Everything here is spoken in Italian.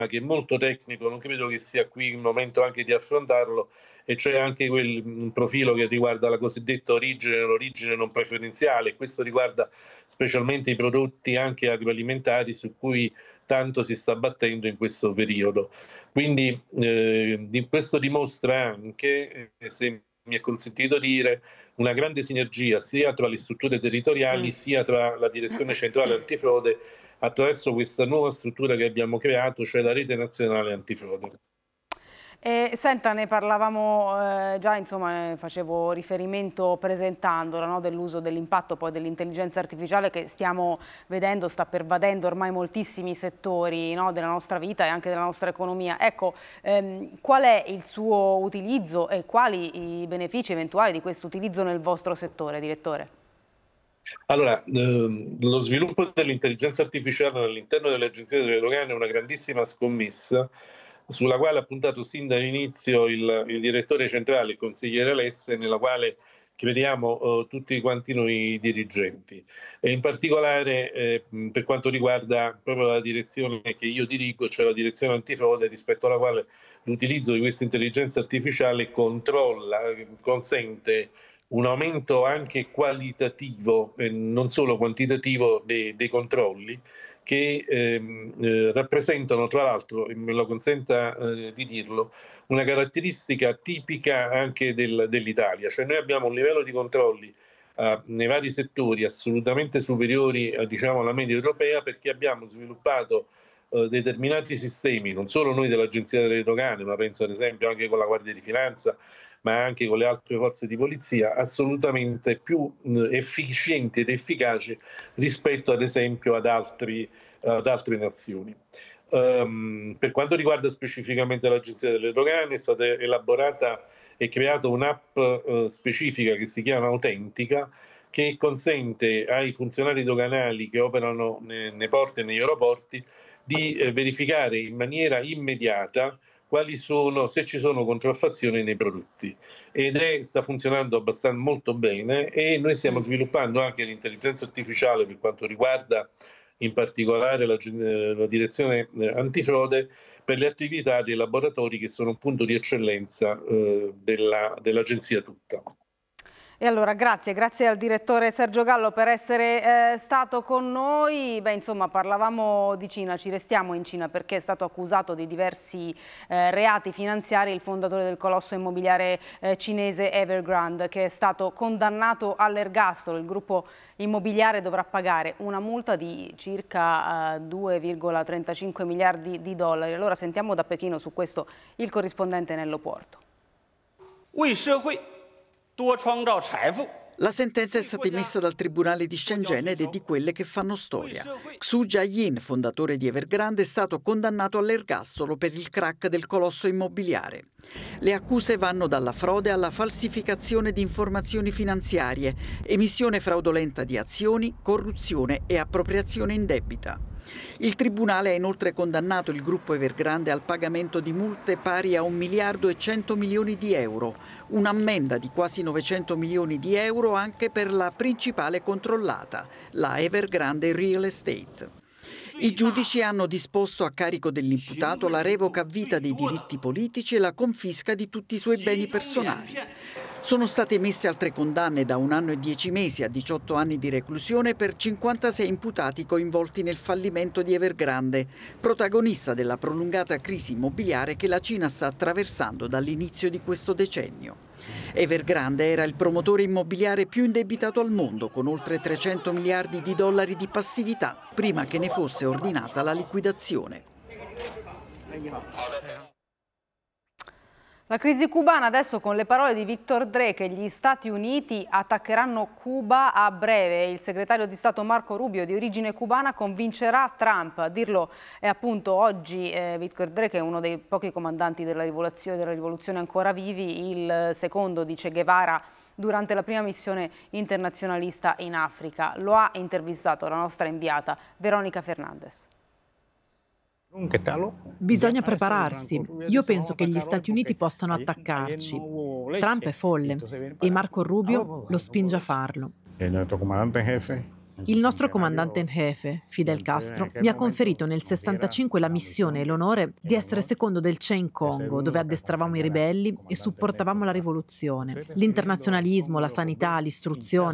che è molto tecnico, non credo che sia qui il momento anche di affrontarlo, e c'è anche quel profilo che riguarda la cosiddetta l'origine non preferenziale. Questo riguarda specialmente i prodotti anche agroalimentari su cui tanto si sta battendo in questo periodo. Quindi questo dimostra anche, se mi è consentito dire, una grande sinergia sia tra le strutture territoriali sia tra la direzione centrale antifrode attraverso questa nuova struttura che abbiamo creato, cioè la rete nazionale antifrode. Senta, ne parlavamo già, insomma, ne facevo riferimento presentandola, no, dell'uso, dell'impatto poi dell'intelligenza artificiale che stiamo vedendo, sta pervadendo ormai moltissimi settori, no, della nostra vita e anche della nostra economia. Ecco, qual è il suo utilizzo e quali i benefici eventuali di questo utilizzo nel vostro settore, direttore? Allora, lo sviluppo dell'intelligenza artificiale all'interno delle agenzie delle dogane è una grandissima scommessa sulla quale ha puntato sin dall'inizio il direttore centrale, il consigliere Lesse, nella quale crediamo tutti quanti noi dirigenti. E in particolare per quanto riguarda proprio la direzione che io dirigo, cioè la direzione antifrode, rispetto alla quale l'utilizzo di questa intelligenza artificiale consente un aumento anche qualitativo e non solo quantitativo dei controlli che rappresentano, tra l'altro, e me lo consenta di dirlo, una caratteristica tipica anche dell'Italia. Cioè noi abbiamo un livello di controlli nei vari settori assolutamente superiori diciamo, alla media europea, perché abbiamo sviluppato determinati sistemi, non solo noi dell'Agenzia delle Dogane, ma penso ad esempio anche con la Guardia di Finanza, ma anche con le altre forze di polizia, assolutamente più efficienti ed efficaci rispetto ad esempio ad altre nazioni. Per quanto riguarda specificamente l'Agenzia delle Dogane, è stata elaborata e creata un'app specifica che si chiama Autentica, che consente ai funzionari doganali che operano nei porti e negli aeroporti di verificare in maniera immediata se ci sono contraffazioni nei prodotti, sta funzionando molto bene, e noi stiamo sviluppando anche l'intelligenza artificiale per quanto riguarda in particolare la direzione antifrode per le attività dei laboratori che sono un punto di eccellenza dell'agenzia tutta. E allora grazie al direttore Sergio Gallo per essere stato con noi. Beh, insomma, parlavamo di Cina, ci restiamo in Cina perché è stato accusato di diversi reati finanziari il fondatore del colosso immobiliare cinese Evergrande, che è stato condannato all'ergastolo. Il gruppo immobiliare dovrà pagare una multa di circa 2,35 miliardi di dollari. Allora sentiamo da Pechino su questo il corrispondente Nello Porto. La sentenza è stata emessa dal Tribunale di Shenzhen ed è di quelle che fanno storia. Xu Jiayin, fondatore di Evergrande, è stato condannato all'ergastolo per il crack del colosso immobiliare. Le accuse vanno dalla frode alla falsificazione di informazioni finanziarie, emissione fraudolenta di azioni, corruzione e appropriazione indebita. Il Tribunale ha inoltre condannato il gruppo Evergrande al pagamento di multe pari a 1 miliardo e 100 milioni di euro, un'ammenda di quasi 900 milioni di euro anche per la principale controllata, la Evergrande Real Estate. I giudici hanno disposto a carico dell'imputato la revoca a vita dei diritti politici e la confisca di tutti i suoi beni personali. Sono state emesse altre condanne da 1 anno e 10 mesi a 18 anni di reclusione per 56 imputati coinvolti nel fallimento di Evergrande, protagonista della prolungata crisi immobiliare che la Cina sta attraversando dall'inizio di questo decennio. Evergrande era il promotore immobiliare più indebitato al mondo, con oltre 300 miliardi di dollari di passività, prima che ne fosse ordinata la liquidazione. La crisi cubana adesso, con le parole di Victor Drake, gli Stati Uniti attaccheranno Cuba a breve. Il segretario di Stato Marco Rubio, di origine cubana, convincerà Trump. A dirlo è appunto oggi Victor Drake, è uno dei pochi comandanti della rivoluzione ancora vivi, il secondo di Che Guevara durante la prima missione internazionalista in Africa. Lo ha intervistato la nostra inviata Veronica Fernandez. Bisogna prepararsi. Io penso che gli Stati Uniti possano attaccarci. Trump è folle e Marco Rubio lo spinge a farlo. Il nostro comandante in jefe, Il nostro comandante in jefe, Fidel Castro, mi ha conferito nel 65 la missione e l'onore di essere secondo del Che in Congo, dove addestravamo i ribelli e supportavamo la rivoluzione. L'internazionalismo, la sanità, l'istruzione